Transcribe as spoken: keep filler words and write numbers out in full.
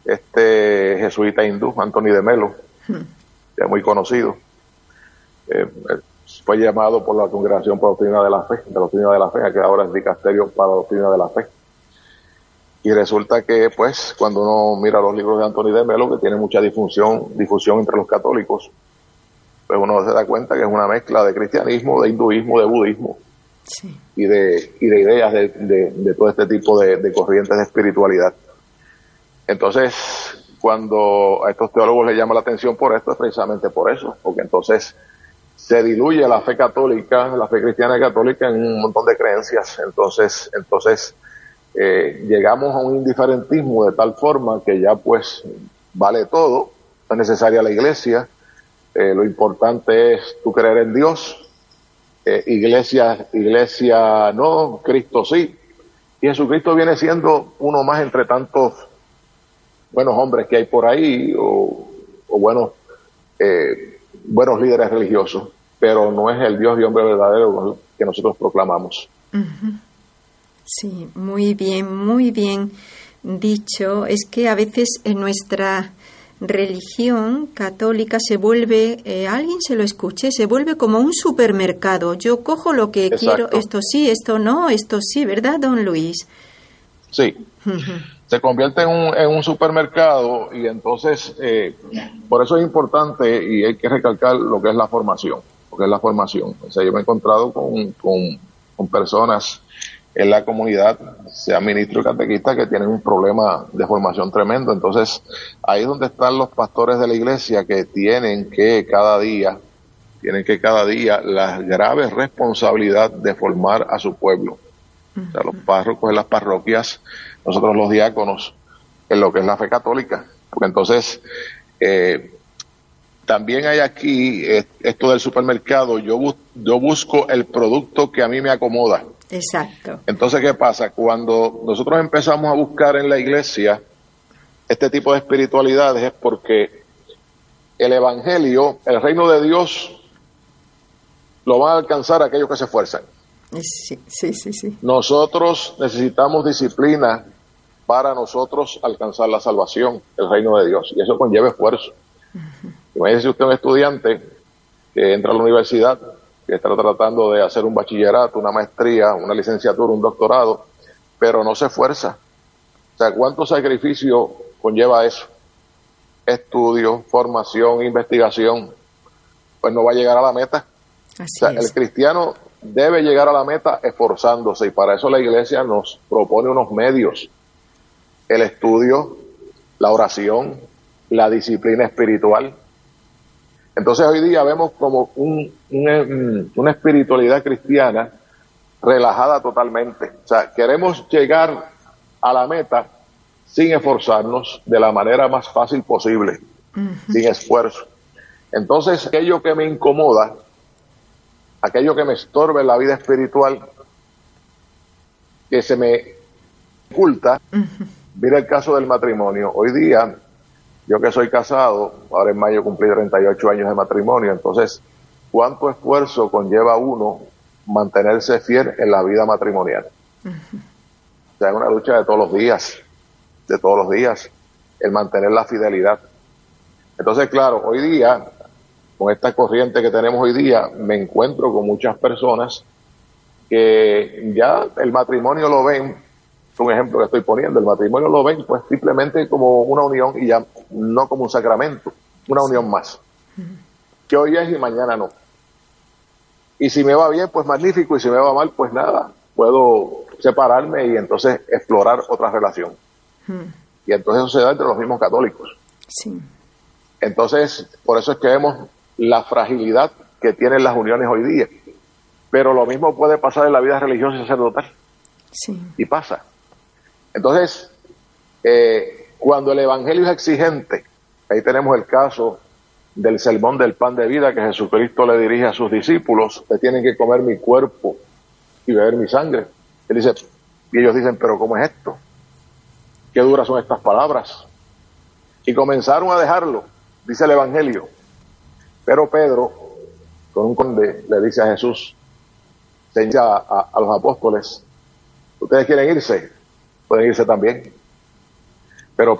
este jesuita hindú, Anthony de Melo, hmm. que es muy conocido, eh, fue llamado por la Congregación para la Doctrina de la Fe, de la Doctrina de la Fe, que ahora es Dicasterio para la Doctrina de la Fe. Y resulta que, pues, cuando uno mira los libros de Anthony de Melo, que tiene mucha difusión, difusión entre los católicos, pues uno se da cuenta que es una mezcla de cristianismo, de hinduismo, de budismo, sí. y de y de ideas de, de, de todo este tipo de, de corrientes de espiritualidad. Entonces, cuando a estos teólogos les llama la atención por esto, es precisamente por eso, porque entonces se diluye la fe católica, la fe cristiana católica en un montón de creencias. Entonces, entonces eh, llegamos a un indiferentismo de tal forma que ya pues vale todo, no es necesaria la iglesia, eh, lo importante es tú creer en Dios, eh, iglesia, iglesia no, Cristo sí, y Jesucristo viene siendo uno más entre tantos buenos hombres que hay por ahí, o, o buenos, eh, buenos líderes religiosos, pero no es el Dios y hombre verdadero que nosotros proclamamos. Uh-huh. Sí, muy bien, muy bien dicho. Es que a veces en nuestra religión católica se vuelve, eh, alguien se lo escuche, se vuelve como un supermercado. Yo cojo lo que Exacto. quiero, esto sí, esto no, esto sí, ¿verdad, don Luis? Sí. Uh-huh. Se convierte en un, en un supermercado, y entonces eh, por eso es importante y hay que recalcar lo que es la formación, lo que es la formación. O sea, yo me he encontrado con, con, con personas en la comunidad, sea ministro y catequista, que tienen un problema de formación tremendo. Entonces ahí es donde están los pastores de la iglesia, que tienen que cada día, tienen que cada día la grave responsabilidad de formar a su pueblo. O sea, los párrocos en las parroquias, nosotros los diáconos, en lo que es la fe católica, porque entonces eh, también hay aquí eh, esto del supermercado. Yo, bus- yo busco el producto que a mí me acomoda. Exacto. Entonces, ¿qué pasa? Cuando nosotros empezamos a buscar en la iglesia este tipo de espiritualidades, es porque el evangelio, el reino de Dios, lo van a alcanzar aquellos que se esfuerzan. Sí, sí, sí, sí. Nosotros necesitamos disciplina para nosotros alcanzar la salvación, el reino de Dios, y eso conlleva esfuerzo. Uh-huh. Imagínese usted un estudiante que entra a la universidad, que está tratando de hacer un bachillerato, una maestría, una licenciatura, un doctorado, pero no se esfuerza. O sea, ¿cuánto sacrificio conlleva eso? Estudio, formación, investigación, pues no va a llegar a la meta. Así o sea, es. El cristiano debe llegar a la meta esforzándose, y para eso la iglesia nos propone unos medios: el estudio, la oración, la disciplina espiritual. Entonces hoy día vemos como un, un, una espiritualidad cristiana relajada totalmente. O sea, queremos llegar a la meta sin esforzarnos, de la manera más fácil posible, uh-huh. sin esfuerzo. Entonces, aquello que me incomoda, aquello que me estorba en la vida espiritual, que se me oculta, uh-huh. mira el caso del matrimonio. Hoy día, yo que soy casado, ahora en mayo cumplí treinta y ocho años de matrimonio, entonces, ¿cuánto esfuerzo conlleva uno mantenerse fiel en la vida matrimonial? Uh-huh. O sea, es una lucha de todos los días, de todos los días, el mantener la fidelidad. Entonces, claro, hoy día, con esta corriente que tenemos hoy día, me encuentro con muchas personas que ya el matrimonio lo ven, un ejemplo que estoy poniendo, el matrimonio lo ven pues simplemente como una unión, y ya no como un sacramento, una unión más, que hoy es y mañana no. Y si me va bien, pues magnífico, y si me va mal, pues nada, puedo separarme y entonces explorar otra relación. Y entonces eso se da entre los mismos católicos. Sí. Entonces, por eso es que vemos la fragilidad que tienen las uniones hoy día. Pero lo mismo puede pasar en la vida religiosa y sacerdotal. Sí. Y pasa. Entonces, eh, cuando el evangelio es exigente, ahí tenemos el caso del sermón del pan de vida que Jesucristo le dirige a sus discípulos: que tienen que comer mi cuerpo y beber mi sangre. Él dice, y ellos dicen, pero ¿cómo es esto? ¿Qué duras son estas palabras? Y comenzaron a dejarlo, dice el evangelio. Pero Pedro, con un conde, le dice a Jesús, se dice a, a, a los apóstoles, ¿ustedes quieren irse? Pueden irse también.